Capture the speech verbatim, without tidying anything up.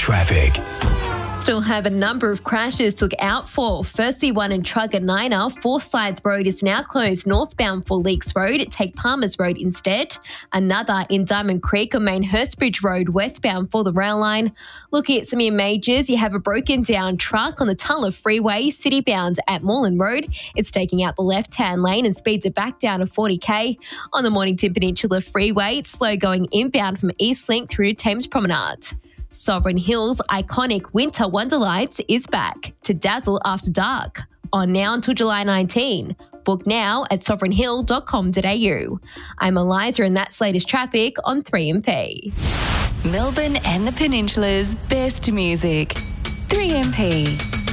traffic. Still have a number of crashes to look out for. Firstly, one in Truganina. Forsyth Road is now closed northbound for Leaks Road. Take Palmers Road instead. Another in Diamond Creek on Main Hurstbridge Road westbound for the rail line. Looking at some of your majors, you have a broken down truck on the Tulla Freeway, citybound at Moreland Road. It's taking out the left-hand lane and speeds it back down to forty k. On the Mornington Peninsula Freeway, it's slow going inbound from Eastlink through to Thames Promenade. Sovereign Hills' iconic Winter Wonderlights is back to dazzle after dark. On now until July nineteenth. Book now at sovereign hill dot com dot a u. I'm Eliza and that's latest traffic on three M P. Melbourne and the Peninsula's best music. three M P.